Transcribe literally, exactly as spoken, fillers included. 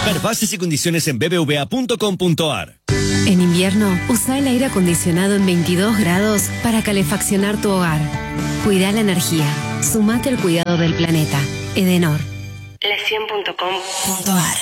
Ver bases y condiciones en b b v a punto com punto a r. En invierno, usa el aire acondicionado en veintidós grados para calefaccionar tu hogar. Cuida la energía. Sumate al cuidado del planeta. Edenor. la cien punto com punto a r